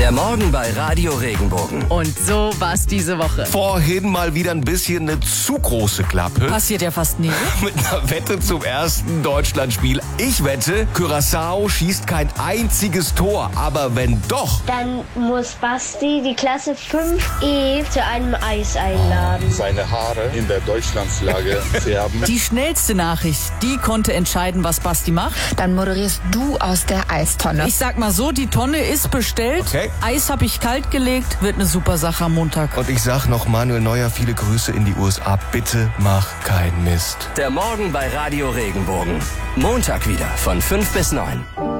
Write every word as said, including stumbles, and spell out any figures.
Der Morgen bei Radio Regenbogen. Und so war's diese Woche. Vorhin mal wieder ein bisschen eine zu große Klappe. Passiert ja fast nie. Mit einer Wette zum ersten Deutschlandspiel. Ich wette, Curaçao schießt kein einziges Tor. Aber wenn doch... Dann muss Basti die Klasse fünf E zu einem Eis einladen. Seine Haare in der Deutschlandflagge färben. Die schnellste Nachricht, die konnte entscheiden, was Basti macht. Dann moderierst du aus der Eistonne. Ich sag mal so, die Tonne ist bestellt. Okay. Eis habe ich kalt gelegt. Wird eine super Sache am Montag. Und ich sag noch Manuel Neuer, viele Grüße in die U S A. Bitte mach keinen Mist. Der Morgen bei Radio Regenbogen. Montag wieder von fünf bis neun.